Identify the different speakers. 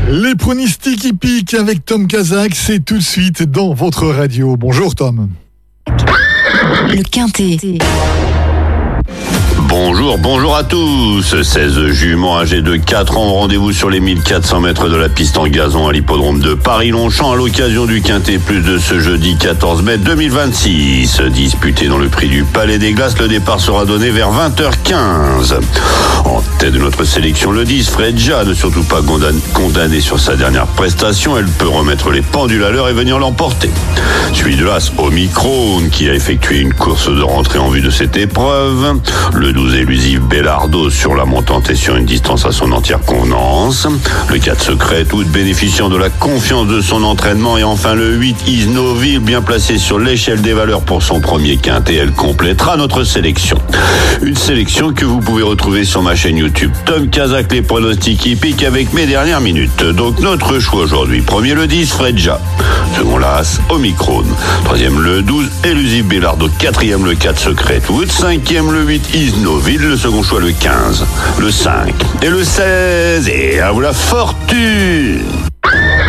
Speaker 1: Les pronostics hippiques avec Tom Kazak, c'est tout de suite dans votre radio. Bonjour Tom.
Speaker 2: Le Quintet.
Speaker 3: Bonjour à tous. 16 juments âgés de 4 ans, rendez-vous sur les 1400 mètres de la piste en gazon à l'hippodrome de Paris-Longchamp à l'occasion du Quintet Plus de ce jeudi 14 mai 2026. Disputé dans le prix du Palais des Glaces, le départ sera donné vers 20h15. En tête de notre sélection, le 10, Fredja, ne surtout pas condamné sur sa dernière prestation. Elle peut remettre les pendules à l'heure et venir l'emporter. Suivi de l'As, Omicron, qui a effectué une course de rentrée en vue de cette épreuve. Le 12, élusif Bellardo sur la montante et sur une distance à son entière convenance. Le 4, Secret, tout bénéficiant de la confiance de son entraînement. Et enfin le 8, Isnoville, bien placé sur l'échelle des valeurs pour son premier quintet. Elle complétera notre sélection. Une sélection que vous pouvez retrouver sur ma chaîne YouTube Tom Kazak, les pronostics hippiques avec mes dernières minutes. Donc notre choix aujourd'hui. Premier le 10, Fredja. Second l'As, Omicron. Troisième le 12, élusif Bellardo. Quatrième le 4, Secret Wood. Cinquième le 8, Isnoville. Le second choix le 15, le 5 et le 16. Et à vous la fortune!